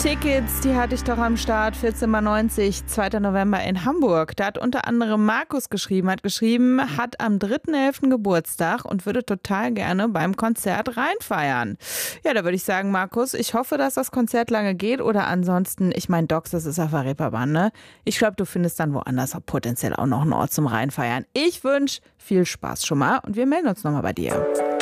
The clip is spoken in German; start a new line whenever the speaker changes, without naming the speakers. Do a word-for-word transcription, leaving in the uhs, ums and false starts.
Tickets, die hatte ich doch am Start, vierzehn mal neunzig, zweiter November in Hamburg. Da hat unter anderem Markus geschrieben, hat geschrieben, hat am dritten elften Geburtstag und würde total gerne beim Konzert reinfeiern. Ja, da würde ich sagen, Markus, ich hoffe, dass das Konzert lange geht oder ansonsten, ich meine, Docs, das ist auf der Reeperbahn, ne? Ich glaube, du findest dann woanders potenziell auch noch einen Ort zum Reinfeiern. Ich wünsche viel Spaß schon mal und wir melden uns nochmal bei dir.